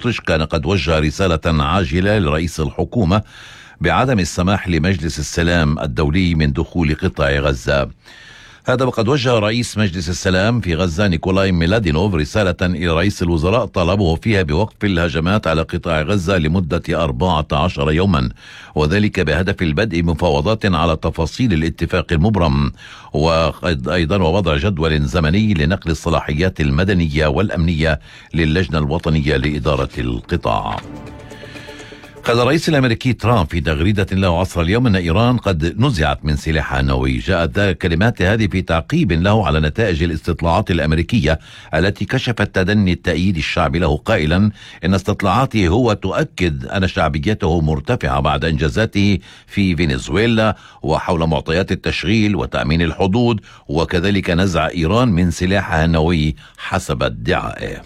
غوتريش كان قد وجه رسالة عاجلة لرئيس الحكومة بعدم السماح لمجلس السلام الدولي من دخول قطاع غزة. هذا وقد وجه رئيس مجلس السلام في غزة نيكولاي ميلادينوف رسالة إلى رئيس الوزراء طالبه فيها بوقف الهجمات على قطاع غزة لمدة 14 يوما، وذلك بهدف البدء مفاوضات على تفاصيل الاتفاق المبرم، وأيضا ووضع جدول زمني لنقل الصلاحيات المدنية والأمنية للجنة الوطنية لإدارة القطاع. قال الرئيس الأمريكي ترامب في تغريدة له عصر اليوم أن إيران قد نزعت من سلاحها النووي. جاءت كلمات هذه في تعقيب له على نتائج الاستطلاعات الأمريكية التي كشفت تدني التأييد الشعبي له، قائلا إن استطلاعاته هو تؤكد أن شعبيته مرتفعة بعد إنجازاته في فنزويلا وحول معطيات التشغيل وتأمين الحدود، وكذلك نزع إيران من سلاحها النووي حسب ادعائه.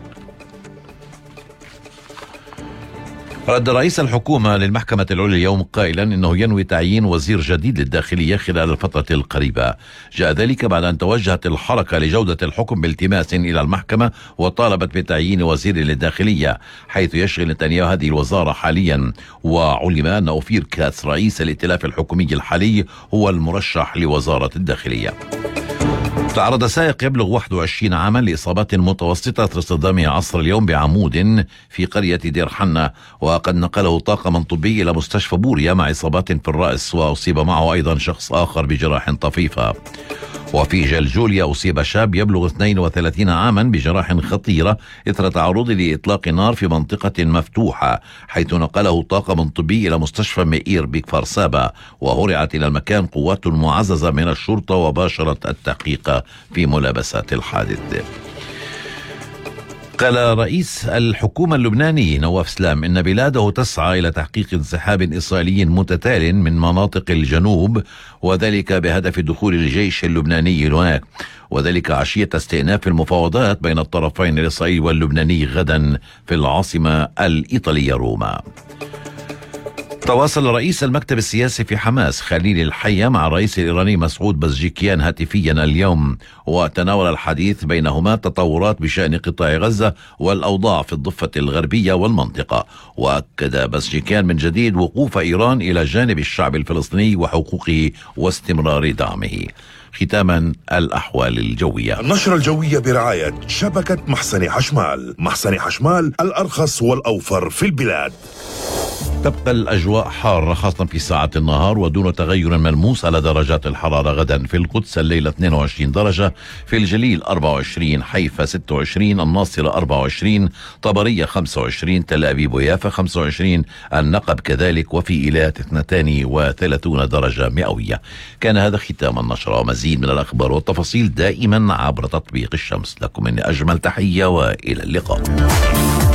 رد رئيس الحكومة للمحكمة العليا اليوم قائلا إنه ينوي تعيين وزير جديد للداخلية خلال الفترة القريبة. جاء ذلك بعد أن توجهت الحركة لجودة الحكم بالتماس إلى المحكمة وطالبت بتعيين وزير للداخلية، حيث يشغل نتنياهو هذه الوزارة حاليا. وعلم أن أوفير كاتس رئيس الائتلاف الحكومي الحالي هو المرشح لوزارة الداخلية. تعرض سائق يبلغ 21 عاما لإصابات متوسطة أثر اصطدامه عصر اليوم بعمود في قرية دير حنة، وقد نقله طاقم طبي إلى مستشفى بوريا مع إصابات في الرأس، وأصيب معه أيضا شخص آخر بجراح طفيفة. وفي جلجوليا أصيب شاب يبلغ 32 عاما بجراح خطيرة إثر تعرضه لإطلاق نار في منطقة مفتوحة، حيث نقله طاقم طبي إلى مستشفى مئير بكفر سابا، وهرعت إلى المكان قوات معززة من الشرطة وباشرت التحقيق في ملابسات الحادث. قال رئيس الحكومة اللبناني نواف سلام إن بلاده تسعى إلى تحقيق انسحاب إسرائيلي متتال من مناطق الجنوب، وذلك بهدف دخول الجيش اللبناني هناك، وذلك عشية استئناف المفاوضات بين الطرفين الإسرائيلي واللبناني غدا في العاصمة الإيطالية روما. تواصل رئيس المكتب السياسي في حماس خليل الحية مع الرئيس الإيراني مسعود بزجيكيان هاتفيا اليوم، وتناول الحديث بينهما تطورات بشأن قطاع غزة والأوضاع في الضفة الغربية والمنطقة. وأكد بزجيكيان من جديد وقوف إيران إلى جانب الشعب الفلسطيني وحقوقه واستمرار دعمه. ختاما الأحوال الجوية. النشرة الجوية برعاية شبكة محسن حشمال. محسن حشمال الأرخص والأوفر في البلاد. تبقى الأجواء حارة خاصة في ساعات النهار ودون تغير ملموس على درجات الحرارة. غدا في القدس الليلة 22 درجة، في الجليل 24، حيفا 26، الناصرة 24، طبرية 25، تل أبيب ويافا 25، النقب كذلك، وفي إيلات 32 درجة مئوية. كان هذا ختام النشرة، ومزيد من الأخبار والتفاصيل دائما عبر تطبيق الشمس. لكم مني أجمل تحية وإلى اللقاء.